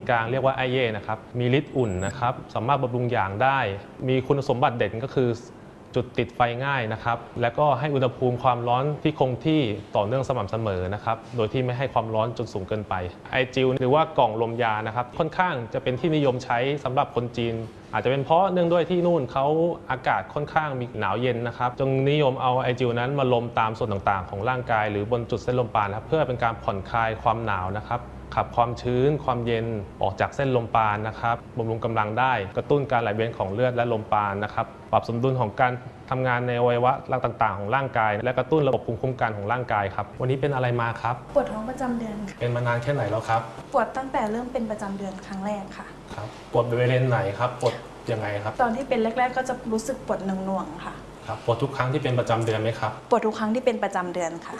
กลางเรียกว่าไอเย่นะครับมีฤทธิ์อุ่นนะครับสามารถบำรุงอย่างได้มีคุณสมบัติเด่นก็คือจุดติดไฟง่ายนะครับและก็ให้อุณหภูมิความร้อนที่คงที่ต่อเนื่องสม่ำเสมอนะครับโดยที่ไม่ให้ความร้อนจนสูงเกินไปไอจิลหรือว่ากล่องลมยานะครับค่อนข้างจะเป็นที่นิยมใช้สำหรับคนจีนอาจจะเป็นเพราะเนื่องด้วยที่นู่นเขาอากาศค่อนข้างมีหนาวเย็นนะครับจึงนิยมเอาไอจิลนั้นมาลมตามส่วนต่างๆของร่างกายหรือบนจุดเส้นลมปราณครับเพื่อเป็นการผ่อนคลายความหนาวนะครับขับความชื้นความเย็นออกจากเส้นลมปราณนะครับบำรุงกำลังได้กระตุ้นการไหลเวียนของเลือดและลมปราณนะครับปรับสมดุลของการทำงานในอวัยวะต่างๆของร่างกายและกระตุ้นระบบภูมิคุ้มกันของร่างกายครับวันนี้เป็นอะไรมาครับปวดท้องประจำเดือนค่ะเป็นมานานแค่ไหนแล้วครับปวดตั้งแต่เริ่มเป็นประจำเดือนครั้งแรกค่ะครับปวดบริเวณไหนครับปวดยังไงครับตอนที่เป็นแรกๆก็จะรู้สึกปวดหน่วงๆค่ะครับปวดทุกครั้งที่เป็นประจำเดือนไหมครับปวดทุกครั้งที่เป็นประจำเดือนค่ะ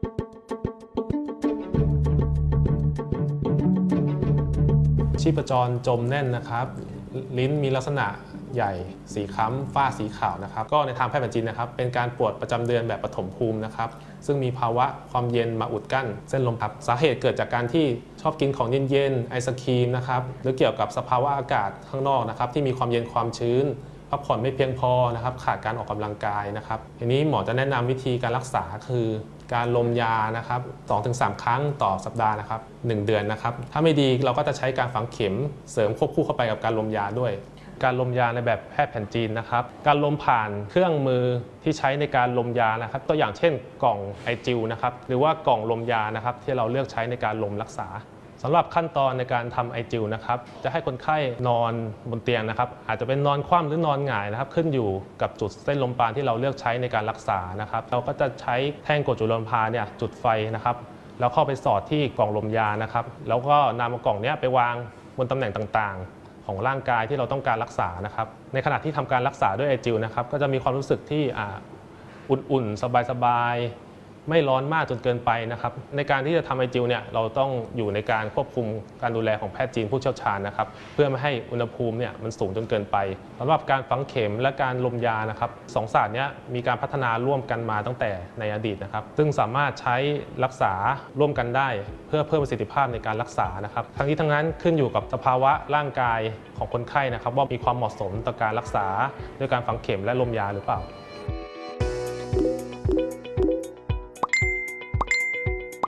ชีพจรจมแน่นนะครับลิ้นมีลักษณะใหญ่สีคล้ำฝ้าสีขาวนะครับก็ในทางแพทย์แผนจีนนะครับเป็นการปวดประจำเดือนแบบปฐมภูมินะครับซึ่งมีภาวะความเย็นมาอุดกั้นเส้นลมครับสาเหตุเกิดจากการที่ชอบกินของเย็นๆไอศครีมนะครับหรือเกี่ยวกับสภาวะอากาศข้างนอกนะครับที่มีความเย็นความชื้นพักผ่อนไม่เพียงพอนะครับขาดการออกกำลังกายนะครับทีนี้หมอจะแนะนำวิธีการรักษาคือการลมยานะครับ 2-3 ครั้งต่อสัปดาห์นะครับ1 เดือนนะครับถ้าไม่ดีเราก็จะใช้การฝังเข็มเสริมควบคู่เข้าไปกับการลมยาด้วยการลมยาในแบบแพทย์แผนจีนนะครับการลมผ่านเครื่องมือที่ใช้ในการลมยานะครับตัวอย่างเช่นกล่องไอจิลนะครับหรือว่ากล่องลมยานะครับที่เราเลือกใช้ในการลมรักษาสำหรับขั้นตอนในการทำไอจิลนะครับจะให้คนไข้นอนบนเตียงนะครับอาจจะเป็นนอนคว่ำหรือนอนหงายนะครับขึ้นอยู่กับจุดเส้นลมปราณที่เราเลือกใช้ในการรักษานะครับเราก็จะใช้แท่งกดจุลลมพาเนี่ยจุดไฟนะครับแล้วเข้าไปสอดที่กล่องลมยานะครับแล้วก็นำกล่องนี้ไปวางบนตำแหน่งต่างๆของร่างกายที่เราต้องการรักษานะครับในขณะที่ทำการรักษาด้วยไอจิลนะครับก็จะมีความรู้สึกที่อุ่นๆสบายๆไม่ร้อนมากจนเกินไปนะครับในการที่จะทำไอจิลเนี่ยเราต้องอยู่ในการควบคุมการดูแลของแพทย์จีนผู้เชี่ยวชาญนะครับเพื่อไม่ให้อุณหภูมิเนี่ยมันสูงจนเกินไปสำหรับการฝังเข็มและการลมยานะครับสองศาสตร์นี้มีการพัฒนาร่วมกันมาตั้งแต่ในอดีตนะครับซึ่งสามารถใช้รักษาร่วมกันได้เพื่อเพิ่มประสิทธิภาพในการรักษานะครับทั้งนี้ทั้งนั้นขึ้นอยู่กับสภาวะร่างกายของคนไข้นะครับว่ามีความเหมาะสมต่อการรักษาด้วยการฝังเข็มและลมยาหรือเปล่า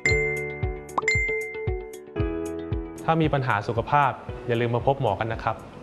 ถ้ามีปัญหาสุขภาพอย่าลืมมาพบหมอกันนะครับ